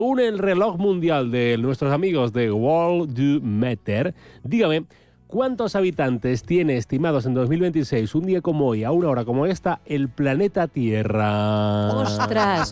el reloj mundial de nuestros amigos de Worldometer. Dígame, ¿cuántos habitantes tiene estimados en 2026, un día como hoy, a una hora como esta, el planeta Tierra? ¡Ostras!